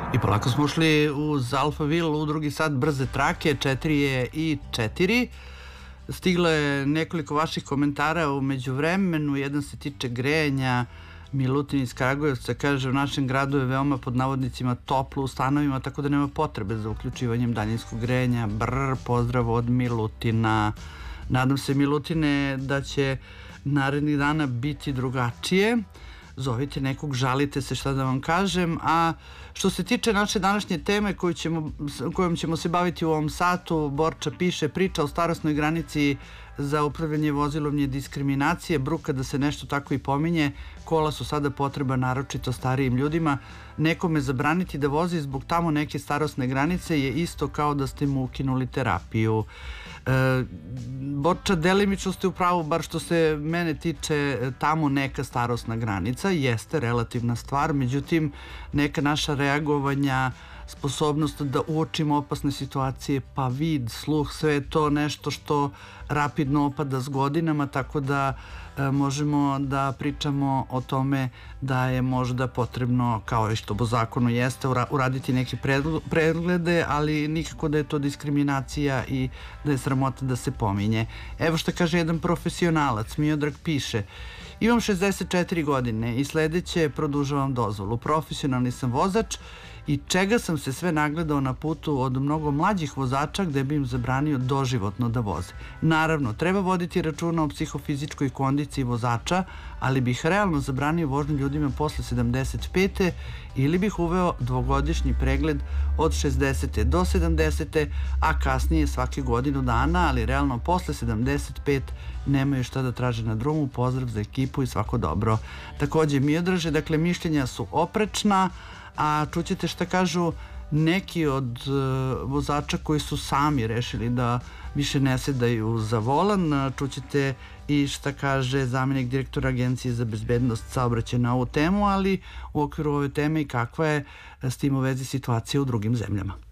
I polako smo ušli uz Alphaville u drugi sat brze trake, 4 je i 4. Stiglo je nekoliko vaših komentara u međuvremenu, jedan se tiče grejanja. Milutin iz Kragujevca kaže: u našem gradu je veoma pod navodnicima toplo u stanovima, tako da nema potrebe za uključivanjem daljinskog grejanja. Brr, pozdrav od Milutina. Nadam se, Milutine, da će narednih dana biti drugačije. Zovite nekog, žalite se, šta da vam kažem. A što se tiče naše današnje teme kojom ćemo se baviti u ovom satu, Borča piše: priča o starosnoj granici za upravljanje vozilom je diskriminacije, bruka da se nešto tako i pominje. Kola su sada potreba naročito starijim ljudima. Nekome zabraniti da vozi zbog tamo neke starosne granice je isto kao da ste mu ukinuli terapiju. Borča, delimično ste u pravu, bar što se mene tiče, tamo neka starosna granica jeste relativna stvar, međutim neka naša reagovanja, sposobnost da uočimo opasne situacije, pa vid, sluh, sve je to nešto što rapidno opada s godinama, tako da možemo da pričamo o tome da je možda potrebno, kao i što po zakonu jeste, uraditi neke preglede, ali nikako da je to diskriminacija i da je sramota da se pominje. Evo što kaže jedan profesionalac, Miodrag piše: imam 64 godine i sledeće produžavam dozvolu. Profesionalni sam vozač i čega sam se sve nagledao na putu od mnogo mlađih vozača gde bi im zabranio doživotno da voze. Naravno, treba voditi računa o psihofizičkoj kondiciji vozača, ali bih realno zabranio vožnju ljudima posle 75. ili bih uveo dvogodišnji pregled od 60. do 70. a kasnije svake godinu dana, ali realno posle 75 nemaju šta da traže na drumu. Pozdrav za ekipu i svako dobro. Takođe Miodraže, dakle mišljenja su oprečna, a čućete šta kažu neki od vozača koji su sami rešili da više ne sedaju za volan. Čućete i šta kaže zamenik direktora Agencije za bezbednost saobraćaja na ovu temu, ali u okviru ove teme i kakva je s tim u vezi situacija u drugim zemljama.